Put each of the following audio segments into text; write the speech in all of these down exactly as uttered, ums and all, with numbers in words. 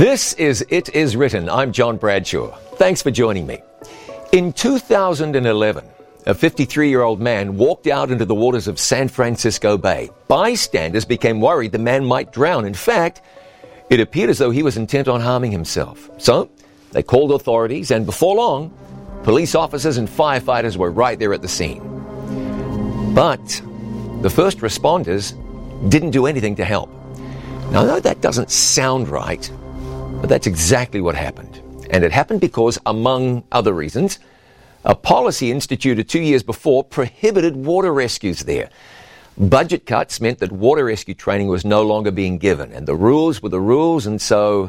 This is It Is Written. I'm John Bradshaw. Thanks for joining me. In two thousand eleven, a fifty-three-year-old man walked out into the waters of San Francisco Bay. Bystanders became worried the man might drown. In fact, it appeared as though he was intent on harming himself. So they called authorities, and before long, police officers and firefighters were right there at the scene. But the first responders didn't do anything to help. Now, I know that doesn't sound right, but that's exactly what happened. And it happened because, among other reasons, a policy instituted two years before prohibited water rescues there. Budget cuts meant that water rescue training was no longer being given, and the rules were the rules, and so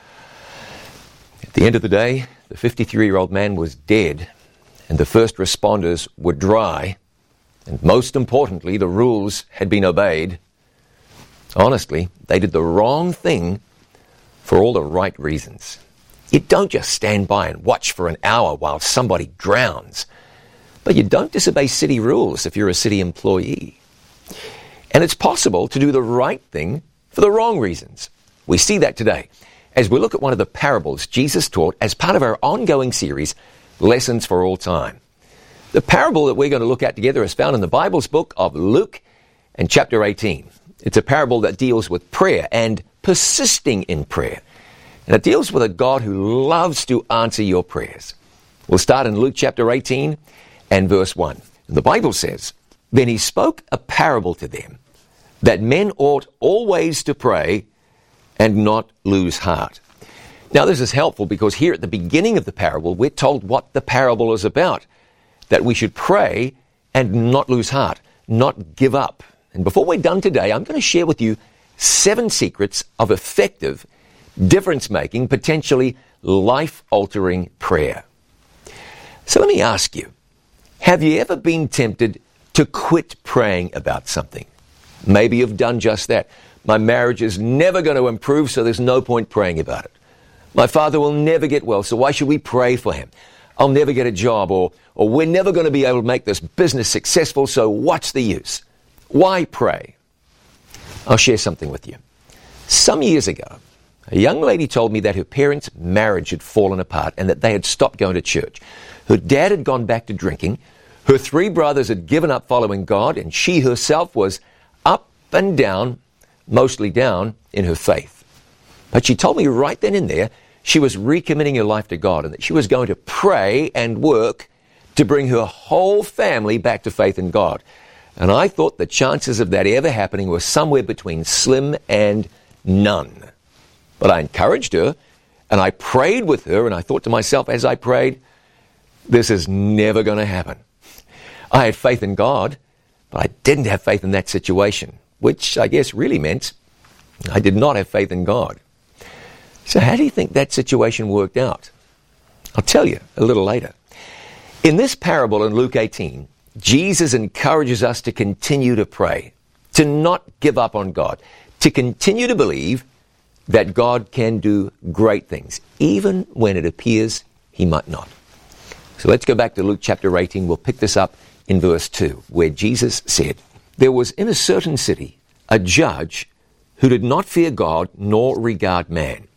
at the end of the day, the fifty-three-year-old man was dead, and the first responders were dry, and most importantly, the rules had been obeyed. Honestly, they did the wrong thing for all the right reasons. You don't just stand by and watch for an hour while somebody drowns. But you don't disobey city rules if you're a city employee. And it's possible to do the right thing for the wrong reasons. We see that today as we look at one of the parables Jesus taught as part of our ongoing series, Lessons for All Time. The parable that we're going to look at together is found in the Bible's book of Luke and chapter eighteen. It's a parable that deals with prayer and persisting in prayer. And it deals with a God who loves to answer your prayers. We'll start in Luke chapter eighteen and verse one. The Bible says, "Then he spoke a parable to them, that men ought always to pray and not lose heart." Now this is helpful because here at the beginning of the parable, we're told what the parable is about. That we should pray and not lose heart, not give up. And before we're done today, I'm going to share with you seven secrets of effective, difference-making, potentially life-altering prayer. So let me ask you, have you ever been tempted to quit praying about something? Maybe you've done just that. My marriage is never going to improve, so there's no point praying about it. My father will never get well, so why should we pray for him? I'll never get a job, or, or we're never going to be able to make this business successful, so what's the use? Why pray? I'll share something with you. Some years ago, a young lady told me that her parents' marriage had fallen apart and that they had stopped going to church. Her dad had gone back to drinking, her three brothers had given up following God, and she herself was up and down, mostly down, in her faith. But she told me right then and there she was recommitting her life to God and that she was going to pray and work to bring her whole family back to faith in God. And I thought the chances of that ever happening were somewhere between slim and none. But I encouraged her, and I prayed with her, and I thought to myself as I prayed, this is never going to happen. I had faith in God, but I didn't have faith in that situation, which I guess really meant I did not have faith in God. So how do you think that situation worked out? I'll tell you a little later. In this parable in Luke eighteen, Jesus encourages us to continue to pray, to not give up on God, to continue to believe that God can do great things, even when it appears he might not. So let's go back to Luke chapter eighteen. We'll pick this up in verse two, where Jesus said, "There was in a certain city a judge who did not fear God nor regard man.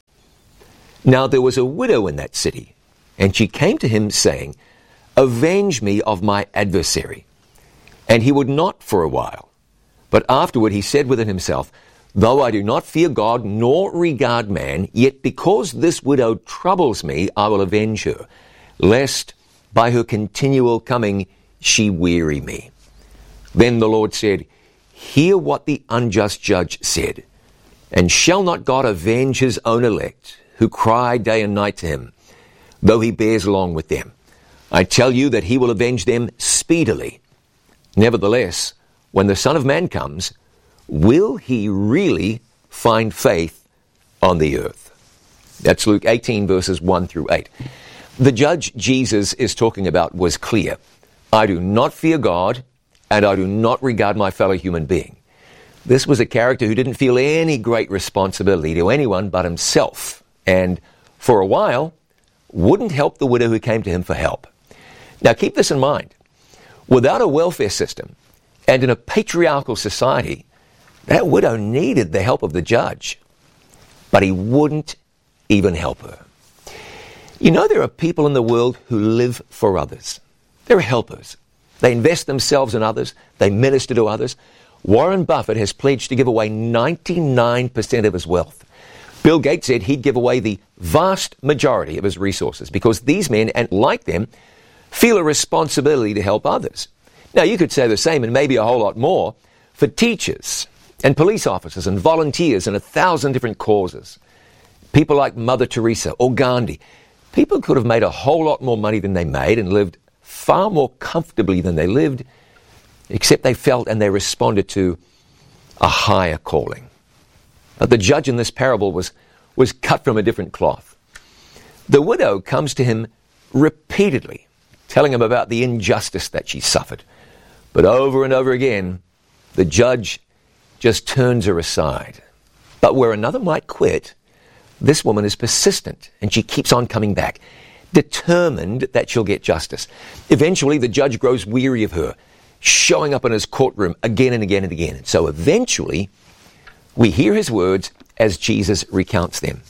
Now there was a widow in that city, and she came to him saying, 'Avenge me of my adversary.' And he would not for a while. But afterward he said within himself, 'Though I do not fear God nor regard man, yet because this widow troubles me, I will avenge her, lest by her continual coming she weary me.' Then the Lord said, 'Hear what the unjust judge said. And shall not God avenge his own elect, who cry day and night to him, though he bears along with them? I tell you that he will avenge them speedily. Nevertheless, when the Son of Man comes, will he really find faith on the earth?'" That's Luke eighteen, verses one through eight. The judge Jesus is talking about was clear. I do not fear God, and I do not regard my fellow human being. This was a character who didn't feel any great responsibility to anyone but himself, and for a while, wouldn't help the widow who came to him for help. Now keep this in mind. Without a welfare system, and in a patriarchal society, that widow needed the help of the judge. But he wouldn't even help her. You know, there are people in the world who live for others. They're helpers. They invest themselves in others. They minister to others. Warren Buffett has pledged to give away ninety-nine percent of his wealth. Bill Gates said he'd give away the vast majority of his resources because these men, and like them, feel a responsibility to help others. Now, you could say the same and maybe a whole lot more for teachers and police officers and volunteers in a thousand different causes. People like Mother Teresa or Gandhi. People could have made a whole lot more money than they made and lived far more comfortably than they lived, except they felt and they responded to a higher calling. But the judge in this parable was, was cut from a different cloth. The widow comes to him repeatedly, telling him about the injustice that she suffered. But over and over again, the judge just turns her aside. But where another might quit, this woman is persistent, and she keeps on coming back, determined that she'll get justice. Eventually, the judge grows weary of her, showing up in his courtroom again and again and again. And so eventually, we hear his words as Jesus recounts them.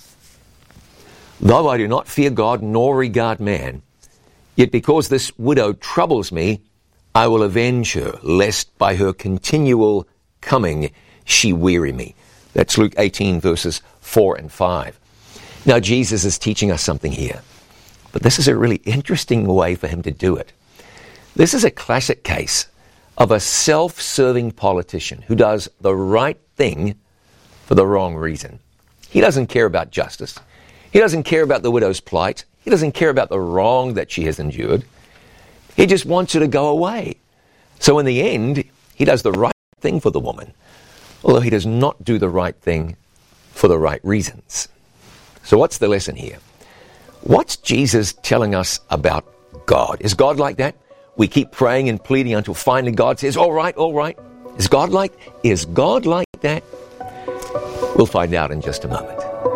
Though I do not fear God nor regard man, yet because this widow troubles me, I will avenge her, lest by her continual coming she weary me. That's Luke eighteen, verses four and five. Now, Jesus is teaching us something here, but this is a really interesting way for him to do it. This is a classic case of a self-serving politician who does the right thing for the wrong reason. He doesn't care about justice. He doesn't care about the widow's plight. He doesn't care about the wrong that she has endured. He just wants her to go away. So in the end, he does the right thing for the woman, although he does not do the right thing for the right reasons. So what's the lesson here? What's Jesus telling us about God? Is God like that? We keep praying and pleading until finally God says, all right, all right. Is God like, is God like that? We'll find out in just a moment.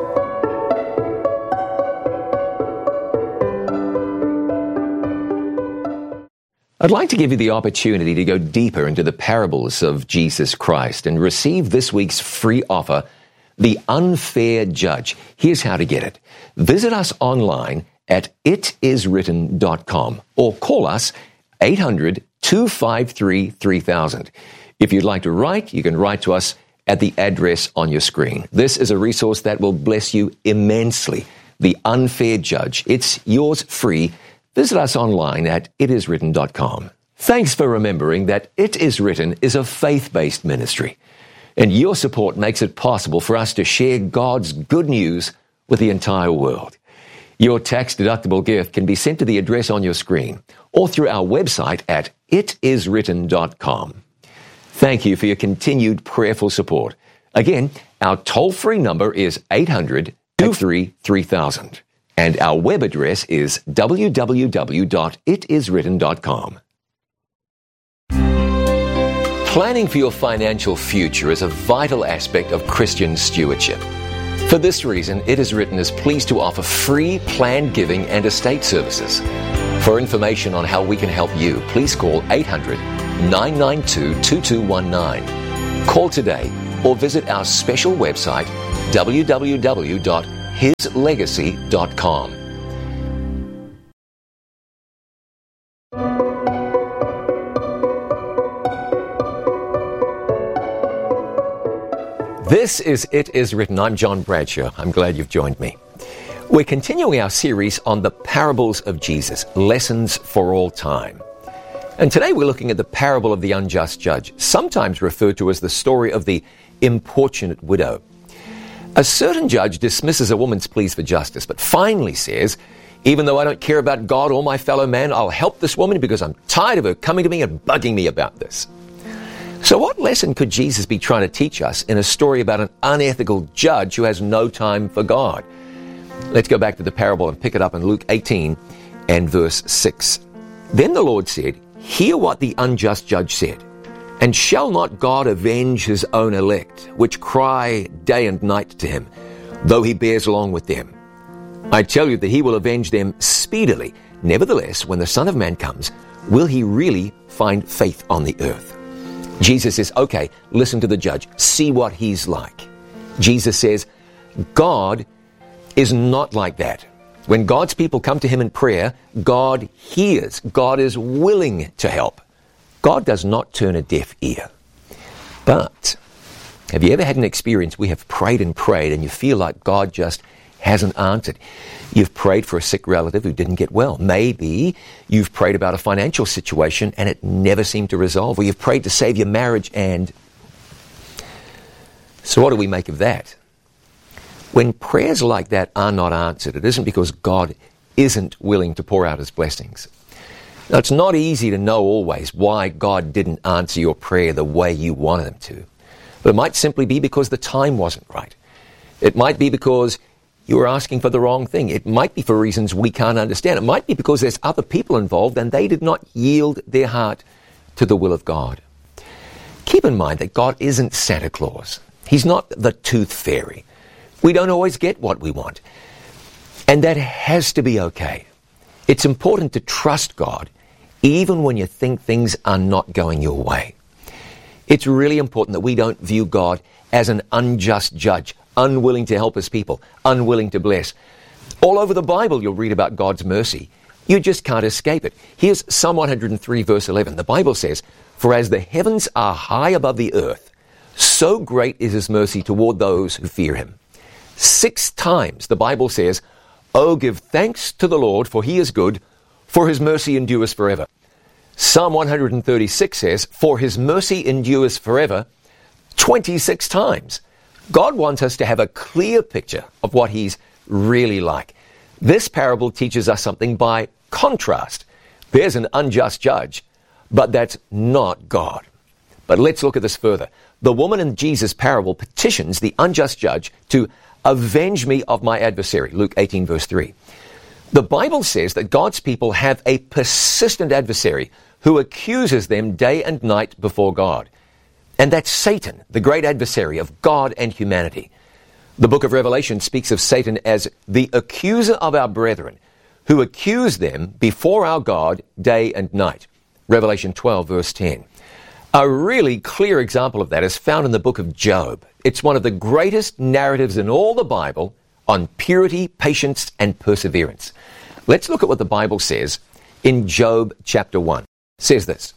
I'd like to give you the opportunity to go deeper into the parables of Jesus Christ and receive this week's free offer, The Unfair Judge. Here's how to get it. Visit us online at it is written dot com or call us eight hundred, two five three, three thousand. If you'd like to write, you can write to us at the address on your screen. This is a resource that will bless you immensely. The Unfair Judge. It's yours free. Visit us online at it is written dot com. Thanks for remembering that It Is Written is a faith-based ministry, and your support makes it possible for us to share God's good news with the entire world. Your tax-deductible gift can be sent to the address on your screen or through our website at it is written dot com. Thank you for your continued prayerful support. Again, our toll-free number is eight hundred, two three, three thousand. And our web address is w w w dot it is written dot com. Planning for your financial future is a vital aspect of Christian stewardship. For this reason, It Is Written is pleased to offer free planned giving and estate services. For information on how we can help you, please call eight hundred, nine nine two, two two one nine. Call today or visit our special website, w w w dot his legacy dot com. This is It Is Written. I'm John Bradshaw. I'm glad you've joined me. We're continuing our series on the parables of Jesus, lessons for all time. And today we're looking at the parable of the unjust judge, sometimes referred to as the story of the importunate widow. A certain judge dismisses a woman's pleas for justice, but finally says, even though I don't care about God or my fellow man, I'll help this woman because I'm tired of her coming to me and bugging me about this. So what lesson could Jesus be trying to teach us in a story about an unethical judge who has no time for God? Let's go back to the parable and pick it up in Luke eighteen and verse six. Then the Lord said, hear what the unjust judge said. And shall not God avenge his own elect, which cry day and night to him, though he bears along with them? I tell you that he will avenge them speedily. Nevertheless, when the Son of Man comes, will he really find faith on the earth? Jesus says, okay, listen to the judge. See what he's like. Jesus says, God is not like that. When God's people come to him in prayer, God hears. God is willing to help. God does not turn a deaf ear. But have you ever had an experience where you have prayed and prayed and you feel like God just hasn't answered? You've prayed for a sick relative who didn't get well. Maybe you've prayed about a financial situation and it never seemed to resolve. Or you've prayed to save your marriage and... So what do we make of that? When prayers like that are not answered, it isn't because God isn't willing to pour out his blessings. Now, it's not easy to know always why God didn't answer your prayer the way you wanted him to. But it might simply be because the time wasn't right. It might be because you were asking for the wrong thing. It might be for reasons we can't understand. It might be because there's other people involved and they did not yield their heart to the will of God. Keep in mind that God isn't Santa Claus. He's not the tooth fairy. We don't always get what we want. And that has to be okay. It's important to trust God even when you think things are not going your way. It's really important that we don't view God as an unjust judge, unwilling to help his people, unwilling to bless. All over the Bible you'll read about God's mercy. You just can't escape it. Here's Psalm one hundred three verse eleven. The Bible says, "For as the heavens are high above the earth, so great is his mercy toward those who fear him." Six times the Bible says, "Oh, give thanks to the Lord, for he is good, for his mercy endures forever." Psalm one hundred thirty-six says, "For his mercy endures forever," twenty-six times. God wants us to have a clear picture of what he's really like. This parable teaches us something by contrast. There's an unjust judge, but that's not God. But let's look at this further. The woman in Jesus' parable petitions the unjust judge to avenge me of my adversary. Luke eighteen verse three. The Bible says that God's people have a persistent adversary who accuses them day and night before God. And that's Satan, the great adversary of God and humanity. The book of Revelation speaks of Satan as the accuser of our brethren, who accuse them before our God day and night. Revelation twelve verse ten. A really clear example of that is found in the book of Job. It's one of the greatest narratives in all the Bible on purity, patience, and perseverance. Let's look at what the Bible says in Job chapter one. It says this,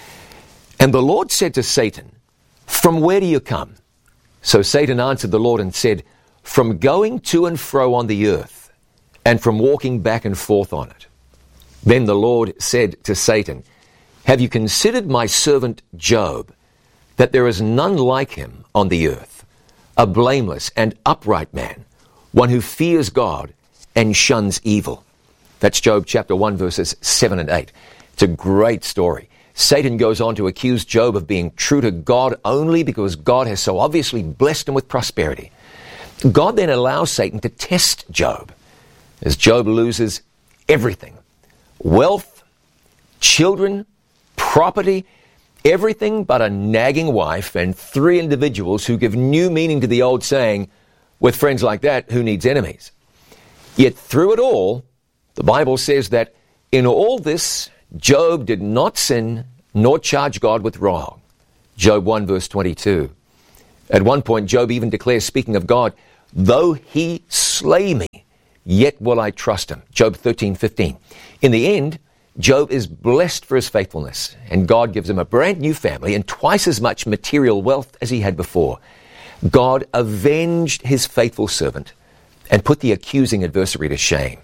"And the Lord said to Satan, 'From where do you come?' So Satan answered the Lord and said, 'From going to and fro on the earth, and from walking back and forth on it.' Then the Lord said to Satan, 'Have you considered my servant Job, that there is none like him on the earth, a blameless and upright man, one who fears God and shuns evil?'" That's Job chapter one verses seven and eight. It's a great story. Satan goes on to accuse Job of being true to God only because God has so obviously blessed him with prosperity. God then allows Satan to test Job as Job loses everything: wealth, children, property, everything but a nagging wife and three individuals who give new meaning to the old saying, "With friends like that, who needs enemies?" Yet through it all, the Bible says that in all this, Job did not sin nor charge God with wrong. Job one verse twenty-two. At one point, Job even declares, speaking of God, "Though he slay me, yet will I trust him." Job thirteen fifteen. In the end, Job is blessed for his faithfulness, and God gives him a brand new family and twice as much material wealth as he had before. God avenged his faithful servant and put the accusing adversary to shame.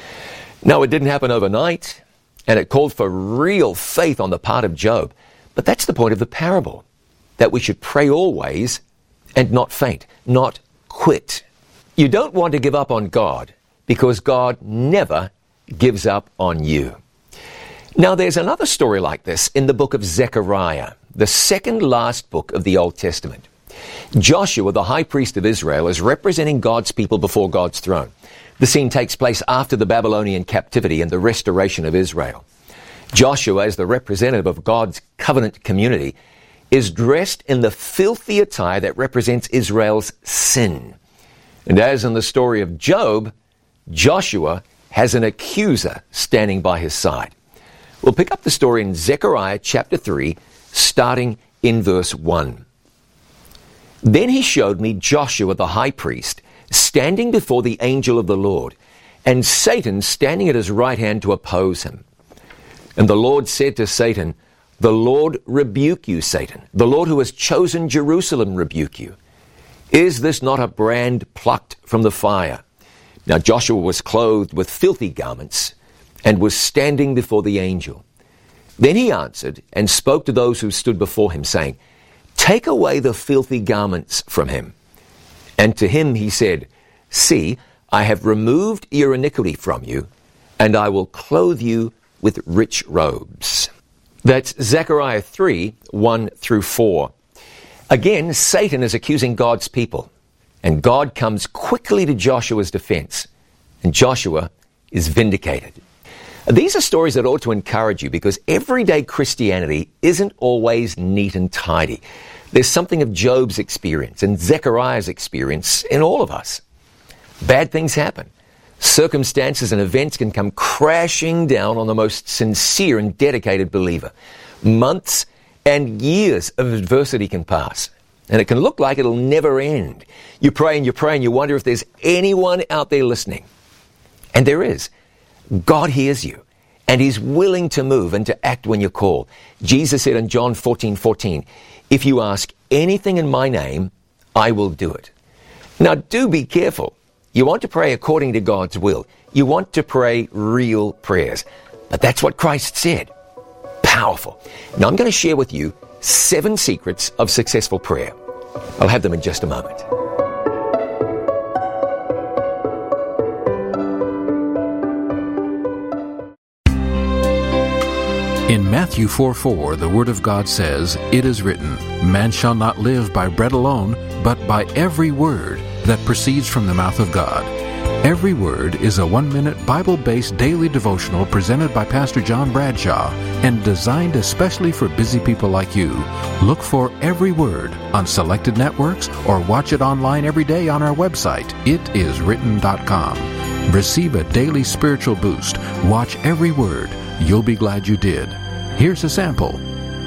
Now, it didn't happen overnight, and it called for real faith on the part of Job. But that's the point of the parable, that we should pray always and not faint, not quit. You don't want to give up on God because God never gives up on you. Now, there's another story like this in the book of Zechariah, the second last book of the Old Testament. Joshua, the high priest of Israel, is representing God's people before God's throne. The scene takes place after the Babylonian captivity and the restoration of Israel. Joshua, as the representative of God's covenant community, is dressed in the filthy attire that represents Israel's sin. And as in the story of Job, Joshua has an accuser standing by his side. We'll pick up the story in Zechariah chapter three, starting in verse one. "Then he showed me Joshua the high priest standing before the angel of the Lord, and Satan standing at his right hand to oppose him. And the Lord said to Satan, "The Lord rebuke you, Satan. The Lord who has chosen Jerusalem rebuke you. Is this not a brand plucked from the fire?" Now Joshua was clothed with filthy garments and was standing before the angel. Then he answered and spoke to those who stood before him, saying, "Take away the filthy garments from him." And to him he said, "See, I have removed your iniquity from you, and I will clothe you with rich robes." That's Zechariah three, one through four. Again, Satan is accusing God's people, and God comes quickly to Joshua's defense, and Joshua is vindicated. These are stories that ought to encourage you, because everyday Christianity isn't always neat and tidy. There's something of Job's experience and Zechariah's experience in all of us. Bad things happen. Circumstances and events can come crashing down on the most sincere and dedicated believer. Months and years of adversity can pass, and it can look like it'll never end. You pray and you pray and you wonder if there's anyone out there listening. And there is. God hears you, and He's willing to move and to act when you call. Jesus said in John fourteen fourteen, "If you ask anything in my name, I will do it." Now, do be careful. You want to pray according to God's will. You want to pray real prayers. But that's what Christ said. Powerful. Now, I'm going to share with you seven secrets of successful prayer. I'll have them in just a moment. In Matthew four four, the Word of God says, "It is written, man shall not live by bread alone, but by every word that proceeds from the mouth of God." Every Word is a one-minute Bible-based daily devotional presented by Pastor John Bradshaw and designed especially for busy people like you. Look for Every Word on selected networks or watch it online every day on our website, it is written dot com. Receive a daily spiritual boost. Watch Every Word. You'll be glad you did. Here's a sample.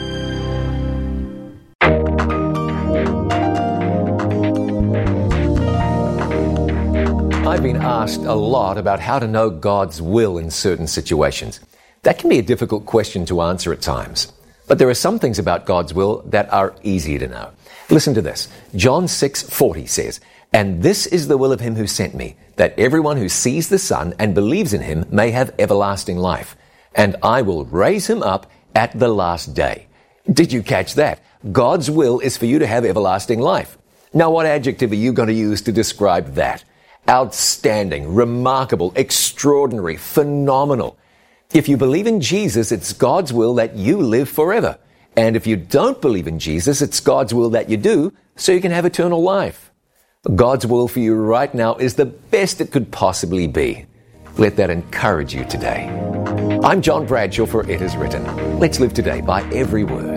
I've been asked a lot about how to know God's will in certain situations. That can be a difficult question to answer at times. But there are some things about God's will that are easy to know. Listen to this. John six forty says, "And this is the will of him who sent me, that everyone who sees the Son and believes in him may have everlasting life. And I will raise him up at the last day." Did you catch that? God's will is for you to have everlasting life. Now, what adjective are you going to use to describe that? Outstanding, remarkable, extraordinary, phenomenal. If you believe in Jesus, it's God's will that you live forever. And if you don't believe in Jesus, it's God's will that you do, so you can have eternal life. God's will for you right now is the best it could possibly be. Let that encourage you today. I'm John Bradshaw for It Is Written. Let's live today by every word.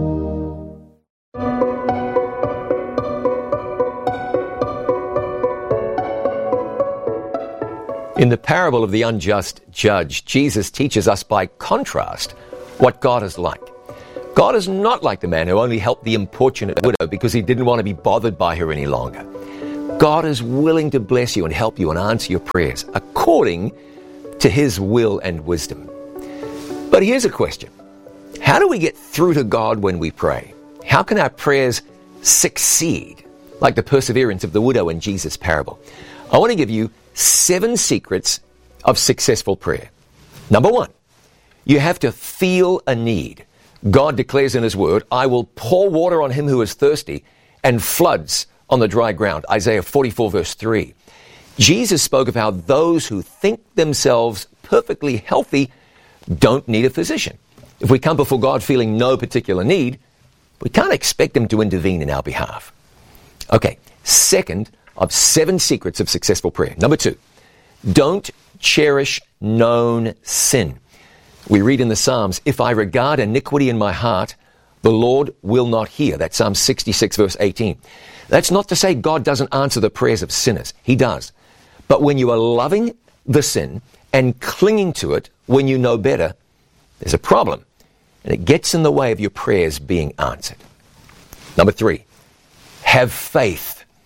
In the parable of the unjust judge, Jesus teaches us by contrast what God is like. God is not like the man who only helped the importunate widow because he didn't want to be bothered by her any longer. God is willing to bless you and help you and answer your prayers according to His will and wisdom. But here's a question. How do we get through to God when we pray? How can our prayers succeed, like the perseverance of the widow in Jesus' parable? I want to give you seven secrets of successful prayer. Number one, you have to feel a need. God declares in His Word, "I will pour water on him who is thirsty and floods on the dry ground." Isaiah forty-four verse three. Jesus spoke of how those who think themselves perfectly healthy don't need a physician. If we come before God feeling no particular need, we can't expect Him to intervene in our behalf. Okay, second of seven secrets of successful prayer. Number two, don't cherish known sin. We read in the Psalms, "If I regard iniquity in my heart, the Lord will not hear." That's Psalm sixty-six verse eighteen. That's not to say God doesn't answer the prayers of sinners. He does. But when you are loving the sin and clinging to it when you know better, there's a problem. And it gets in the way of your prayers being answered. Number three, have faith.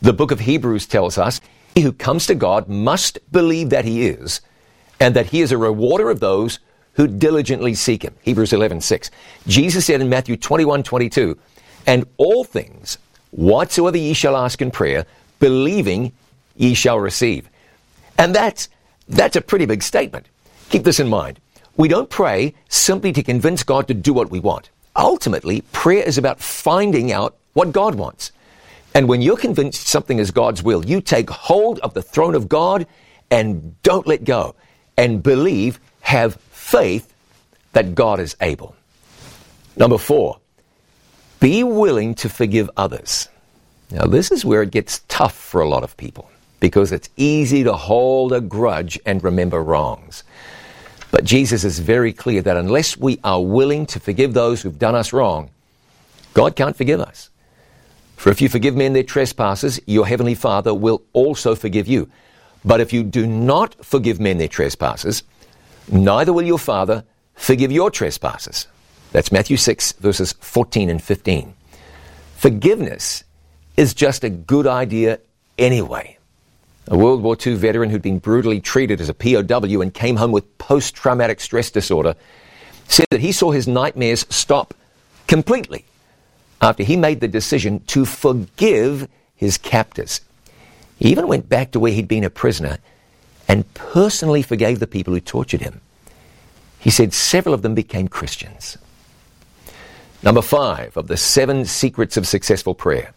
The book of Hebrews tells us, he who comes to God must believe that he is, and that he is a rewarder of those who diligently seek him. Hebrews eleven six. Jesus said in Matthew twenty-one twenty-two, and all things, whatsoever ye shall ask in prayer, believing ye shall receive. And that's, that's a pretty big statement. Keep this in mind. We don't pray simply to convince God to do what we want. Ultimately, prayer is about finding out what God wants. And when you're convinced something is God's will, you take hold of the throne of God and don't let go. And believe, have faith that God is able. Number four, be willing to forgive others. Now, this is where it gets tough for a lot of people, because it's easy to hold a grudge and remember wrongs. But Jesus is very clear that unless we are willing to forgive those who've done us wrong, God can't forgive us. For if you forgive men their trespasses, your heavenly Father will also forgive you. But if you do not forgive men their trespasses, neither will your Father forgive your trespasses. That's Matthew six, verses fourteen and fifteen. Forgiveness is just a good idea anyway. A World War Two veteran who'd been brutally treated as a P O W and came home with post-traumatic stress disorder said that he saw his nightmares stop completely after he made the decision to forgive his captors. He even went back to where he'd been a prisoner and personally forgave the people who tortured him. He said several of them became Christians. Number five of the seven secrets of successful prayer.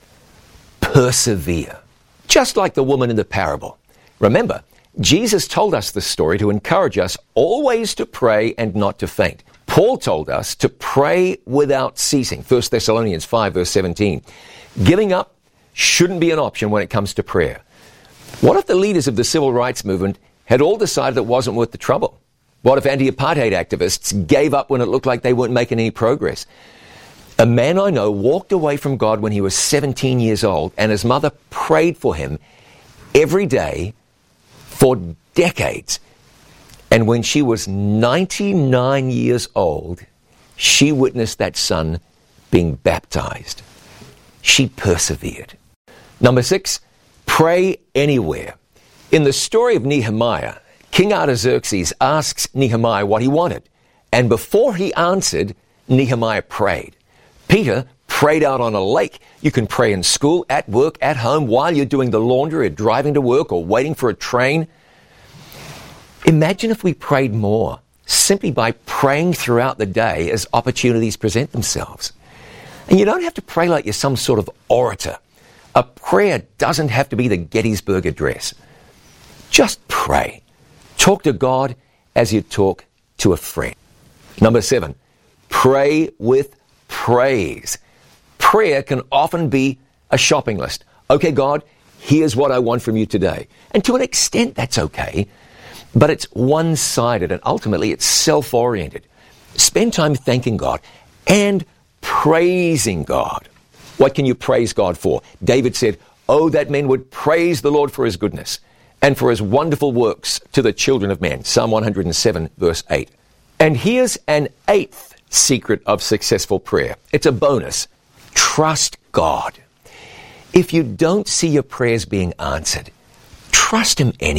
Persevere. Just like the woman in the parable. Remember, Jesus told us this story to encourage us always to pray and not to faint. Paul told us to pray without ceasing. First Thessalonians five, verse seventeen. Giving up shouldn't be an option when it comes to prayer. What if the leaders of the civil rights movement had all decided it wasn't worth the trouble? What if anti-apartheid activists gave up when it looked like they weren't making any progress? A man I know walked away from God when he was seventeen years old, and his mother prayed for him every day for decades. And when she was ninety-nine years old, she witnessed that son being baptized. She persevered. Number six, pray anywhere. In the story of Nehemiah, King Artaxerxes asks Nehemiah what he wanted. And before he answered, Nehemiah prayed. Peter prayed out on a lake. You can pray in school, at work, at home, while you're doing the laundry or driving to work or waiting for a train. Imagine if we prayed more, simply by praying throughout the day as opportunities present themselves. And you don't have to pray like you're some sort of orator. A prayer doesn't have to be the Gettysburg Address. Just pray. Talk to God as you talk to a friend. Number seven, pray with praise. Prayer can often be a shopping list. Okay, God, here's what I want from you today. And to an extent, that's okay. But it's one-sided, and ultimately it's self-oriented. Spend time thanking God and praising God. What can you praise God for? David said, oh, that men would praise the Lord for his goodness and for his wonderful works to the children of men. Psalm one hundred seven, verse eight. And here's an eighth secret of successful prayer. It's a bonus. Trust God. If you don't see your prayers being answered, trust him anyway.